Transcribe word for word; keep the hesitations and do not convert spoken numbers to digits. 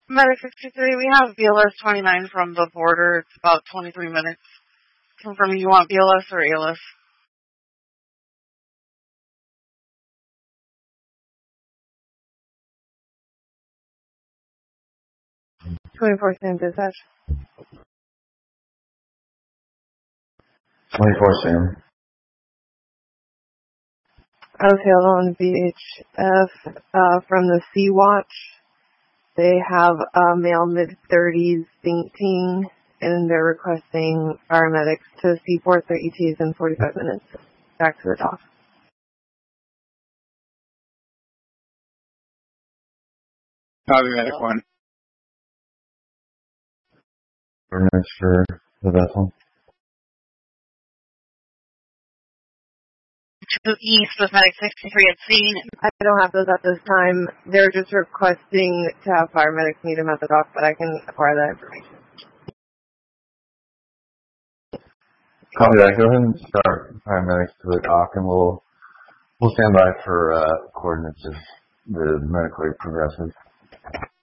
Medic sixty-three, we have B L S twenty-nine from the border. It's about twenty-three minutes. Confirming you want B L S or A L S? twenty-four Sam dispatch. twenty-four Sam. Okay, on V H F uh, from the Sea-Watch. They have a male mid-thirties fainting, and they're requesting paramedics to C four their E Ts in forty-five minutes. Back to the dock. Copy, medic one. Paramedics for the vessel. To east with medic sixty-three at scene. I don't have those at this time. They're just requesting to have paramedics meet them at the dock, but I can acquire that information. Copy that. Go ahead and start paramedics to the dock, and we'll we'll stand by for uh, coordinates as the medical progresses.